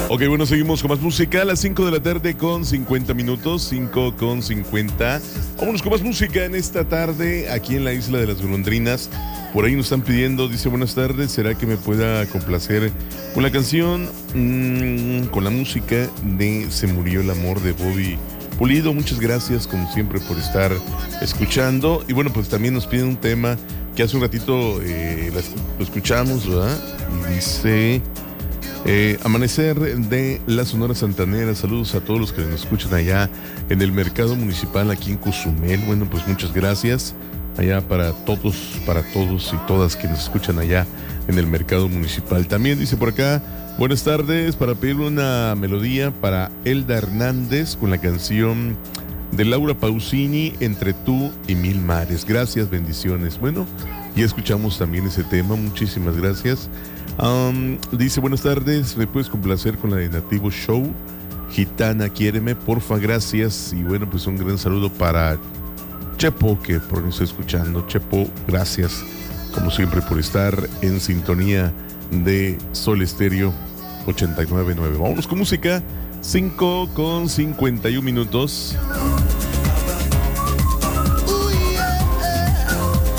Ok, bueno, seguimos con más música a las 5 de la tarde con 50 minutos, 5 con 50. Vámonos con más música en esta tarde aquí en la Isla de las Golondrinas. Por ahí nos están pidiendo, dice, buenas tardes, ¿será que me pueda complacer con la canción, con la música de Se murió el amor de Bobby Pulido? Muchas gracias, como siempre, por estar escuchando. Y bueno, pues también nos piden un tema que hace un ratito lo escuchamos, ¿verdad? Y dice... Amanecer de la Sonora Santanera. Saludos a todos los que nos escuchan allá en el mercado municipal aquí en Cozumel. Bueno, pues muchas gracias allá para todos y todas que nos escuchan allá en el mercado municipal. También dice por acá, buenas tardes, para pedir una melodía para Elda Hernández con la canción de Laura Pausini, Entre tú y mil mares. Gracias, bendiciones. Bueno, ya escuchamos también ese tema, muchísimas gracias. Dice, buenas tardes, ¿me puedes complacer con la de Nativo Show? Gitana, quiéreme, porfa, gracias. Y bueno, pues un gran saludo para Chepo, que por ahí está escuchando. Chepo, gracias, como siempre, por estar en sintonía de Sol Estéreo 89.9. Vámonos con música, 5 con 51 minutos.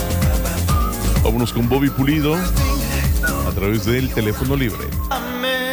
Vámonos con Bobby Pulido a través del teléfono libre.